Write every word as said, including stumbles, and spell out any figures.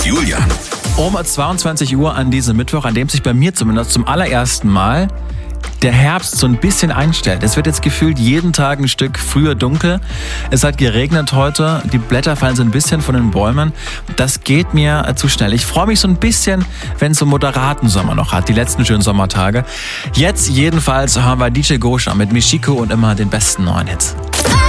mit Julian. Um zweiundzwanzig Uhr an diesem Mittwoch, an dem sich bei mir zumindest zum allerersten Mal der Herbst so ein bisschen einstellt. Es wird jetzt gefühlt jeden Tag ein Stück früher dunkel. Es hat geregnet heute. Die Blätter fallen so ein bisschen von den Bäumen. Das geht mir zu schnell. Ich freue mich so ein bisschen, wenn es so moderaten Sommer noch hat. Die letzten schönen Sommertage. Jetzt jedenfalls hören wir D J Gosha mit Michiko und immer den besten neuen Hits.